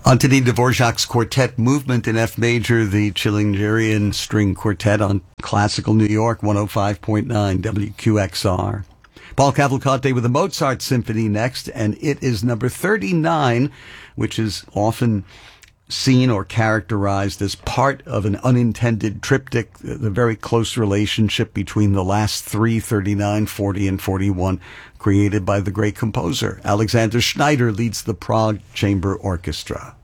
Antonin Dvorak's quartet movement in F major, the Chilingerian String Quartet on Classical New York 105.9 WQXR. Paul Cavalcante with the Mozart Symphony next, and it is number 39, which is often seen or characterized as part of an unintended triptych, the very close relationship between the last three, 39, 40, and 41, created by the great composer. Alexander Schneider leads the Prague Chamber Orchestra.